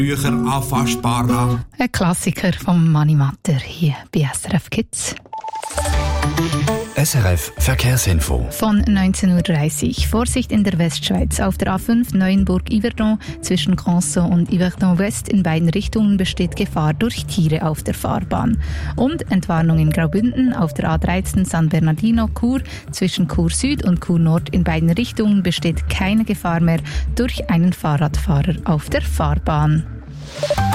Bücher anfassbarer. Ein Klassiker vom Mani Matter hier bei SRF Kids. SRF Verkehrsinfo. Von 19:30 Uhr. Vorsicht in der Westschweiz. Auf der A5 Neuenburg-Yverdon zwischen Grandson und Yverdon West in beiden Richtungen besteht Gefahr durch Tiere auf der Fahrbahn. Und Entwarnung in Graubünden auf der A13 San Bernardino-Chur zwischen Chur Süd und Chur Nord in beiden Richtungen besteht keine Gefahr mehr durch einen Fahrradfahrer auf der Fahrbahn.